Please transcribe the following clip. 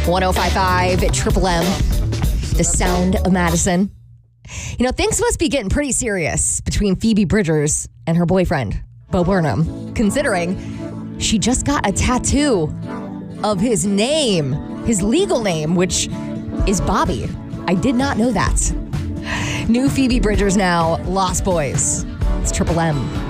1055 Triple M, the sound of Madison. You know, things must be getting pretty serious between Phoebe Bridgers and her boyfriend, Bo Burnham, considering she just got a tattoo of his name, his legal name, which is Bobby. I did not know that. New Phoebe Bridgers now, Lost Boys. It's Triple M.